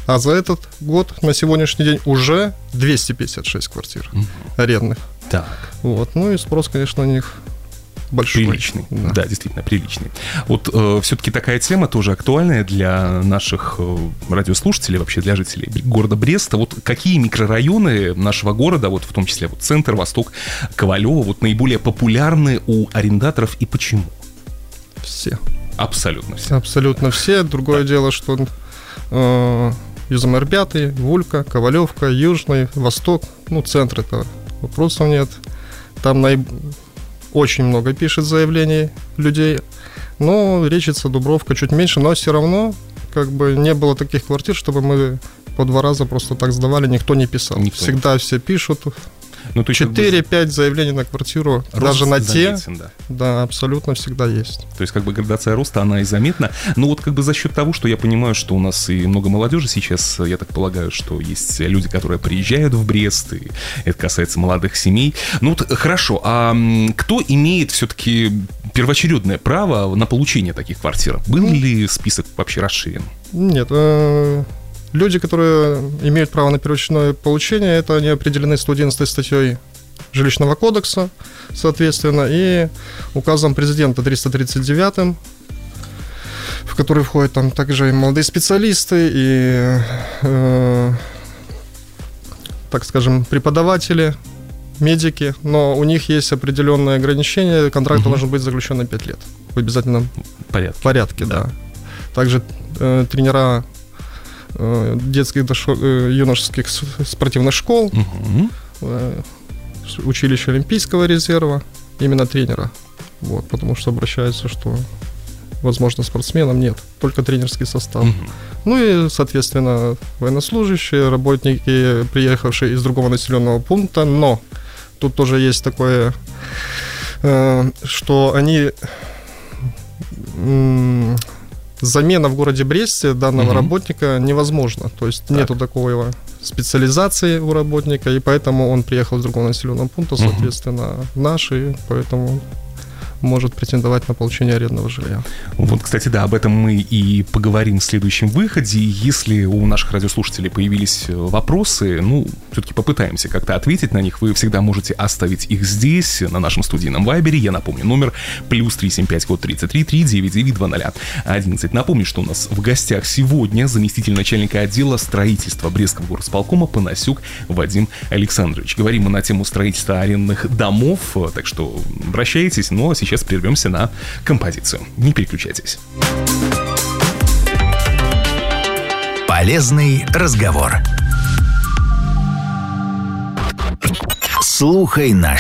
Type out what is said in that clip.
А за этот год на сегодняшний день уже 256 квартир арендных. Так. Вот. Ну и спрос, конечно, на них большой. Приличный, да, действительно приличный. Вот все-таки такая тема тоже актуальная для наших радиослушателей, вообще для жителей города Бреста. Вот какие микрорайоны нашего города, вот в том числе вот центр, Восток, Ковалево, вот наиболее популярны у арендаторов и почему? Все. Абсолютно все. Абсолютно все. Другое дело, что Юзомер 5, Вулька, Ковалевка, Южный, Восток, ну, центр, это вопросов нет. Там очень много пишет заявлений людей, но Речица, Дубровка чуть меньше, но все равно как бы не было таких квартир, чтобы мы по 2 раза просто так сдавали, никто не писал. Всегда все пишут. Ну, 4-5 заявлений на квартиру, рост даже на заметен, те, да, абсолютно всегда есть. То есть как бы градация роста, она и заметна. Но вот как бы за счет того, что я понимаю, что у нас и много молодежи сейчас, я так полагаю, что есть люди, которые приезжают в Брест, и это касается молодых семей. Ну вот хорошо, а кто имеет все-таки первоочередное право на получение таких квартир? Был ли список вообще расширен? Нет, люди, которые имеют право на первоочередное получение, это они определены 111 статьей Жилищного кодекса, соответственно, и указом президента 339, в который входят там также и молодые специалисты, и, так скажем, преподаватели, медики, но у них есть определенные ограничения, контракт должен быть заключен на 5 лет в обязательном порядке, да. Также тренера детских юношеских спортивных школ, училища Олимпийского резерва, именно тренера. Вот, потому что обращаются, что, возможно, спортсменам нет, только тренерский состав. Ну и, соответственно, военнослужащие, работники, приехавшие из другого населенного пункта, но тут тоже есть такое, что они... Замена в городе Бресте данного работника невозможна. То есть нету такой специализации у работника, и поэтому он приехал из другого населенного пункта, соответственно, наш, и поэтому может претендовать на получение арендного жилья. Вот, кстати, да, об этом мы и поговорим в следующем выходе. Если у наших радиослушателей появились вопросы, ну, все-таки попытаемся как-то ответить на них. Вы всегда можете оставить их здесь, на нашем студийном вайбере. Я напомню, номер +375 код 33 399 2011. Напомню, что у нас в гостях сегодня заместитель начальника отдела строительства Брестского горосполкома Панасюк Вадим Александрович. Говорим мы на тему строительства арендных домов, так что обращайтесь, но сейчас прервемся на композицию. Не переключайтесь. Полезный разговор. Слухай наш